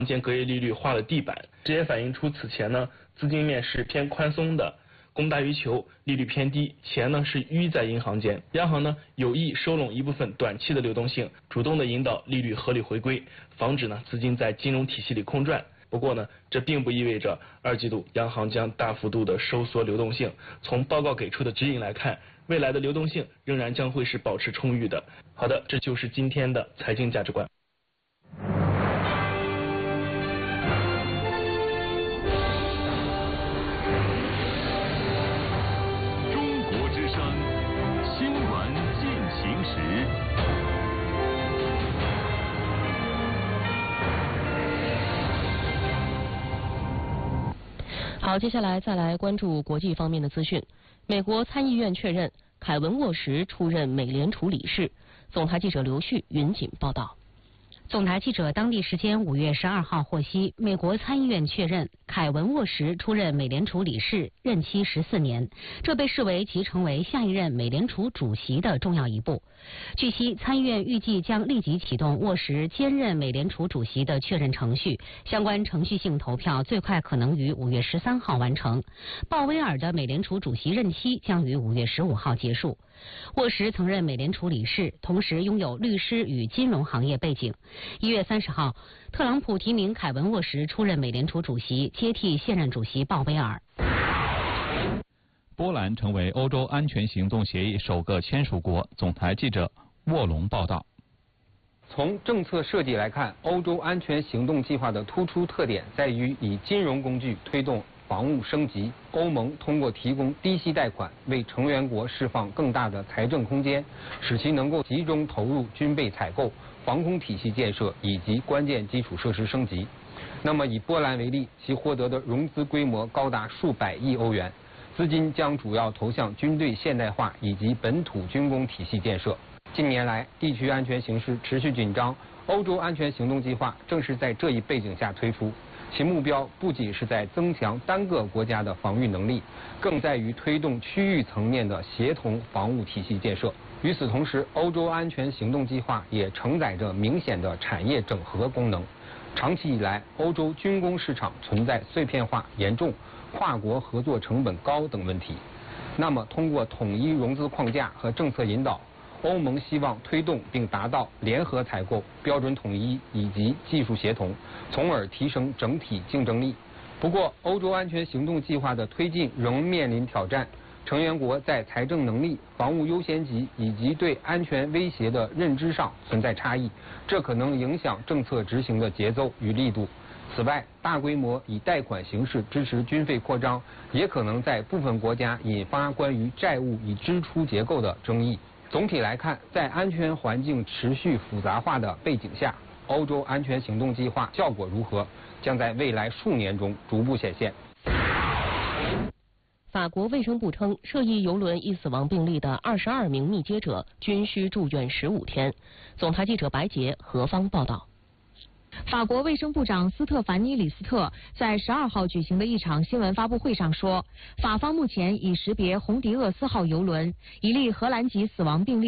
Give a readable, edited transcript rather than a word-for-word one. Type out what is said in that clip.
间隔夜利率画了地板，这也反映出此前呢资金面是偏宽松的，供大于求，利率偏低，钱呢是淤在银行间。央行呢有意收拢一部分短期的流动性，主动的引导利率合理回归，防止呢资金在金融体系里空转。不过呢，这并不意味着2季度央行将大幅度的收缩流动性。从报告给出的指引来看，未来的流动性仍然将会是保持充裕的。好的，这就是今天的财经价值观。 中国之声新闻进行时。 好，接下来再来关注国际方面的资讯。美国参议院确认凯文沃什出任美联储理事。总台记者刘旭云锦报道。 总台记者当地时间5月12号获悉，美国参议院确认凯文沃什出任美联储理事，任期14年，这被视为其成为下一任美联储主席的重要一步。据悉，参议院预计将立即启动沃什兼任美联储主席的确认程序，相关程序性投票最快可能于5月13号完成。鲍威尔的美联储主席任期将于5月15号结束。沃什曾任美联储理事，同时拥有律师与金融行业背景。1月30号，特朗普提名凯文沃什出任美联储主席，接替现任主席鲍威尔。 波兰成为欧洲安全行动协议首个签署国。总台记者卧龙报道。 从政策设计来看，欧洲安全行动计划的突出特点在于以金融工具推动防务升级。欧盟通过提供低息贷款，为成员国释放更大的财政空间，使其能够集中投入军备采购、防空体系建设以及关键基础设施升级。那么以波兰为例，其获得的融资规模高达数百亿欧元，资金将主要投向军队现代化以及本土军工体系建设。近年来，地区安全形势持续紧张，欧洲安全行动计划正是在这一背景下推出。其目标不仅是在增强单个国家的防御能力，更在于推动区域层面的协同防务体系建设。与此同时，欧洲安全行动计划也承载着明显的产业整合功能。长期以来，欧洲军工市场存在碎片化严重、跨国合作成本高等问题。那么，通过统一融资框架和政策引导，欧盟希望推动并达到联合采购、标准统一以及技术协同，从而提升整体竞争力。不过，欧洲安全行动计划的推进仍面临挑战，成员国在财政能力、防务优先级以及对安全威胁的认知上存在差异，这可能影响政策执行的节奏与力度。此外，大规模以贷款形式支持军费扩张，也可能在部分国家引发关于债务与支出结构的争议。总体来看，在安全环境持续复杂化的背景下，欧洲安全行动计划效果如何，将在未来数年中逐步显现。 法国卫生部称，涉疫邮轮一死亡病例的22名密接者均需住院15天。总台记者白洁何方报道。 法国卫生部长斯特凡尼·李斯特在12号举行的一场新闻发布会上说，法方目前已识别红迪厄斯号邮轮一例荷兰籍死亡病例。